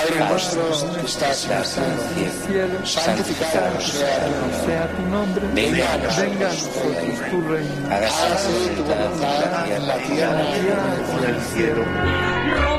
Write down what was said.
Padre nuestro que estás en el cielo, santificado sea tu nombre. Venga a nosotros tu reino. Hágase tu voluntad en la tierra y en el cielo.